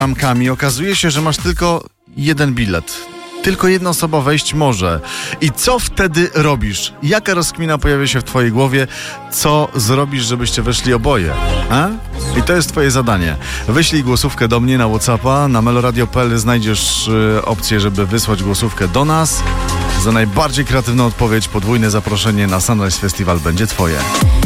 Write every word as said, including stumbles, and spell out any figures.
ramkami. Okazuje się, że masz tylko jeden bilet. Tylko jedna osoba wejść może. I co wtedy robisz? Jaka rozkmina pojawia się w twojej głowie? Co zrobisz, żebyście weszli oboje? A? I to jest twoje zadanie. Wyślij głosówkę do mnie na WhatsAppa. Na meloradio kropka p l znajdziesz y, opcję, żeby wysłać głosówkę do nas. Za najbardziej kreatywną odpowiedź podwójne zaproszenie na Sunrise Festival będzie twoje.